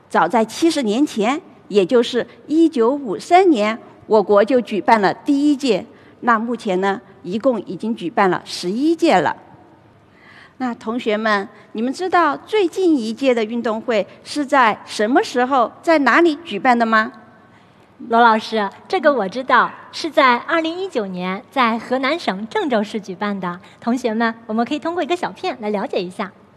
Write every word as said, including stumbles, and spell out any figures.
早在七十年前，也就是一九五三年，我国就举办了第一届。那目前呢，一共已经举办了十一届了。那同学们，你们知道最近一届的运动会是在什么时候、在哪里举办的吗？ 罗老师，这个我知道，是在二零一九年在河南省郑州市举办的。同学们，我们可以通过一个小片来了解一下。